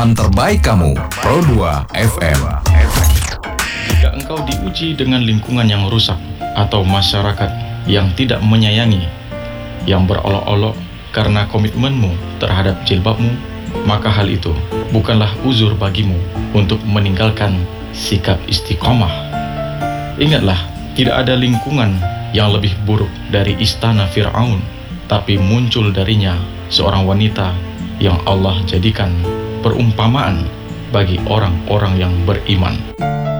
teman terbaik kamu, Pro 2 FM. Jika engkau diuji dengan lingkungan yang rusak atau masyarakat yang tidak menyayangi, yang berolok-olok karena komitmenmu terhadap jilbabmu, maka hal itu bukanlah uzur bagimu untuk meninggalkan sikap istiqomah. Ingatlah, tidak ada lingkungan yang lebih buruk dari istana Fir'aun, tapi muncul darinya seorang wanita yang Allah jadikan perumpamaan bagi orang-orang yang beriman.